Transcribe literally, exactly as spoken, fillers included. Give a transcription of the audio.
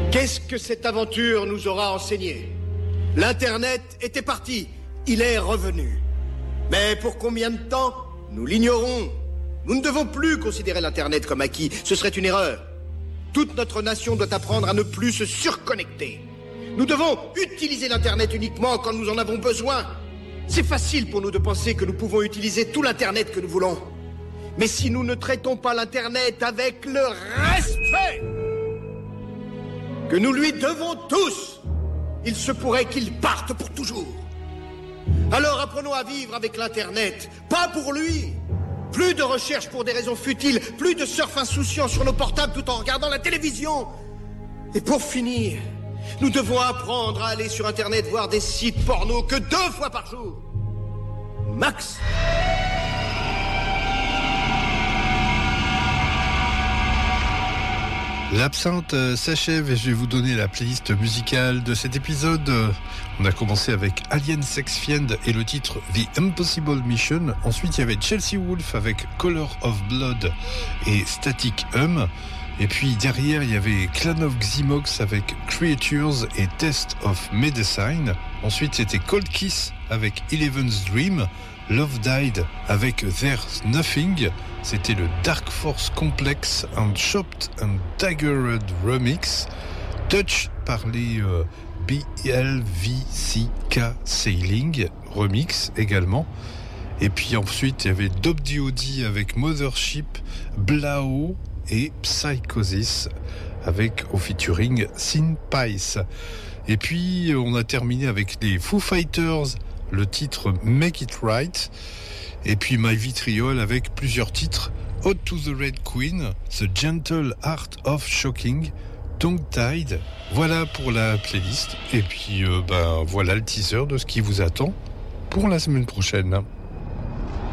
Qu'est-ce que cette aventure nous aura enseigné? L'Internet était parti, il est revenu. Mais pour combien de temps? Nous l'ignorons. Nous ne devons plus considérer l'Internet comme acquis, ce serait une erreur. Toute notre nation doit apprendre à ne plus se surconnecter. Nous devons utiliser l'Internet uniquement quand nous en avons besoin. C'est facile pour nous de penser que nous pouvons utiliser tout l'Internet que nous voulons. Mais si nous ne traitons pas l'Internet avec le respect que nous lui devons tous, il se pourrait qu'il parte pour toujours. Alors apprenons à vivre avec l'Internet, pas pour lui. Plus de recherche pour des raisons futiles, plus de surf insouciant sur nos portables tout en regardant la télévision. Et pour finir, nous devons apprendre à aller sur Internet voir des sites porno que deux fois par jour. Max. L'absinthe s'achève et je vais vous donner la playlist musicale de cet épisode. On a commencé avec Alien Sex Fiend et le titre The Impossible Mission. Ensuite, il y avait Chelsea Wolfe avec Color of Blood et Static Hum. Et puis derrière, il y avait Clan of Xymox avec Creatures et Test of Medicine. Ensuite, c'était Cold Kiss avec Eleven's Dream. Love Died avec There's Nothing. C'était le Dark Force Complex and Chopped and Daggered Remix. Touch par les euh, B L V C K Sailing Remix également. Et puis ensuite, il y avait Dob D O D avec Mothership, Blao et Psychosis avec au featuring Sin Pice. Et puis on a terminé avec les Foo Fighters, le titre Make It Right, et puis My Vitriol avec plusieurs titres: Ode to the Red Queen, The Gentle Art of Shocking, Tongue Tied. Voilà pour la playlist, et puis euh, ben voilà le teaser de ce qui vous attend pour la semaine prochaine.